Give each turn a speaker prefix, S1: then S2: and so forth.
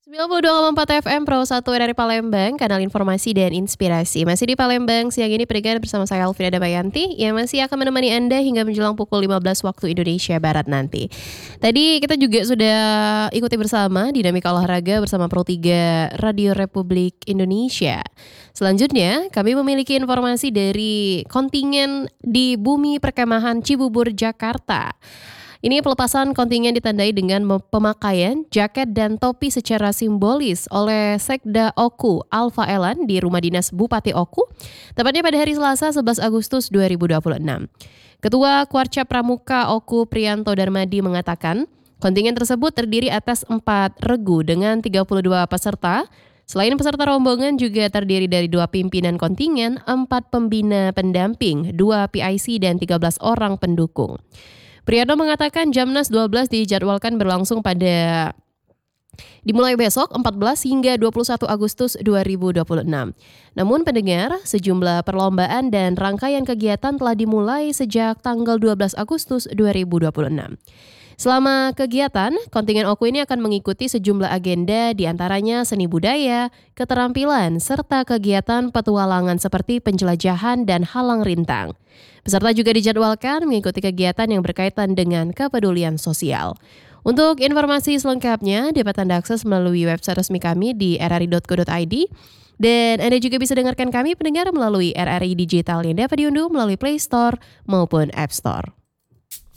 S1: 92,4 FM Pro 1 dari Palembang, kanal informasi dan inspirasi. Masih di Palembang, siang ini pendengar bersama saya Alfira Damayanti yang masih akan menemani Anda hingga menjelang pukul 15 waktu Indonesia Barat nanti. Tadi kita juga sudah ikuti bersama dinamika olahraga bersama Pro 3 Radio Republik Indonesia. Selanjutnya, kami memiliki informasi dari kontingen di Bumi Perkemahan Cibubur, Jakarta. Ini pelepasan kontingen ditandai dengan pemakaian jaket dan topi secara simbolis oleh Sekda Oku Alfa Elan di rumah dinas Bupati Oku, tepatnya pada hari Selasa 11 Agustus 2026. Ketua Kwarca Pramuka Oku Priyanto Darmadi mengatakan, kontingen tersebut terdiri atas 4 regu dengan 32 peserta. Selain peserta rombongan juga terdiri dari 2 pimpinan kontingen, 4 pembina pendamping, 2 PIC dan 13 orang pendukung. Priyanto mengatakan Jamnas 12 dijadwalkan berlangsung dimulai besok 14 hingga 21 Agustus 2026. Namun pendengar, sejumlah perlombaan dan rangkaian kegiatan telah dimulai sejak tanggal 12 Agustus 2026. Selama kegiatan, kontingen Oku ini akan mengikuti sejumlah agenda diantaranya seni budaya, keterampilan, serta kegiatan petualangan seperti penjelajahan dan halang rintang. Peserta juga dijadwalkan mengikuti kegiatan yang berkaitan dengan kepedulian sosial. Untuk informasi selengkapnya dapat Anda akses melalui website resmi kami di rri.co.id dan Anda juga bisa dengarkan kami pendengar melalui RRI Digital yang dapat diunduh melalui Play Store maupun App Store.